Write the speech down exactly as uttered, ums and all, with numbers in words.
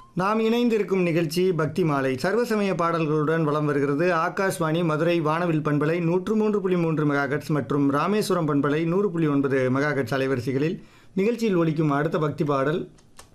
நாம் இணைந்திருக்கும் நிகழ்ச்சி பக்தி மாலை சர்வசமய பாடல்களுடன் வலம் வருகிறது. ஆகாஷ்வாணி மதுரை வானவில் பண்பலை நூற்று மூன்று புள்ளி மூன்று மெகாஹெட்ஸ் மற்றும் ராமேஸ்வரம் பண்பலை நூறு புள்ளி ஒன்பது மெகாஹெட்ஸ் அலைவரிசைகளில் நிகழ்ச்சியில் ஒலிக்கும் அடுத்த பக்தி பாடல்